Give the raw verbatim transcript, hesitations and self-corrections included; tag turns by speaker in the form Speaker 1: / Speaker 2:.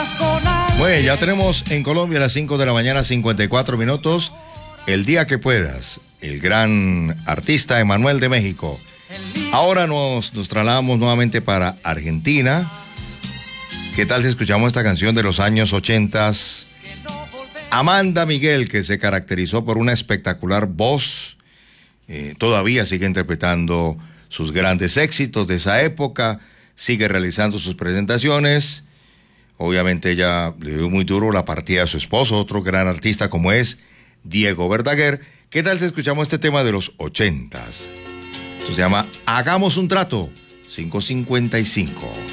Speaker 1: Bueno, ya tenemos en Colombia a las cinco de la mañana, cincuenta y cuatro minutos. El día que puedas, el gran artista Emanuel de México. Ahora nos, nos trasladamos nuevamente para Argentina. ¿Qué tal si escuchamos esta canción de los años ochentas? Amanda Miguel, que se caracterizó por una espectacular voz, eh, todavía sigue interpretando sus grandes éxitos de esa época, sigue realizando sus presentaciones. Obviamente ella le dio muy duro la partida de su esposo, otro gran artista como es Diego Verdaguer. ¿Qué tal si escuchamos este tema de los ochentas? Esto se llama Hagamos un trato, cinco cincuenta y cinco.